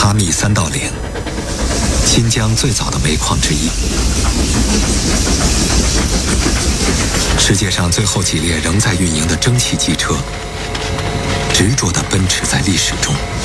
哈密三道岭，新疆最早的煤矿之一，世界上最后几列仍在运营的蒸汽机车，执着地奔驰在历史中。